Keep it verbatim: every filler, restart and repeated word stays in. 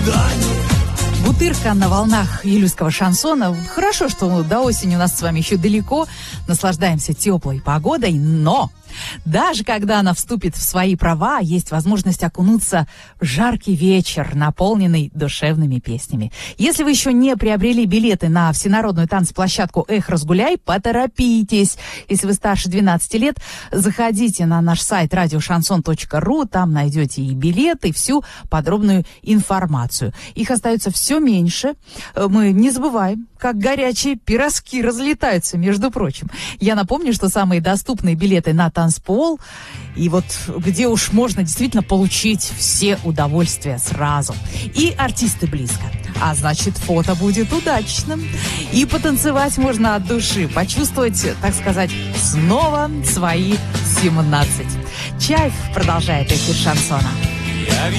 Бутырка на волнах июльского шансона. Хорошо, что до осени у нас с вами еще далеко. Наслаждаемся теплой погодой, но даже когда она вступит в свои права, есть возможность окунуться в жаркий вечер, наполненный душевными песнями. Если вы еще не приобрели билеты на всенародную танцплощадку «Эх, разгуляй», поторопитесь. Если вы старше двенадцати лет, заходите на наш сайт радиошансон точка ру, там найдете и билеты, и всю подробную информацию. Их остается все меньше. Мы не забываем, как горячие пирожки разлетаются, между прочим. Я напомню, что самые доступные билеты на танцпол, и вот где уж можно действительно получить все удовольствия сразу. И артисты близко. А значит, фото будет удачным. И потанцевать можно от души, почувствовать, так сказать, снова свои семнадцать. Чайф продолжает эфир шансона.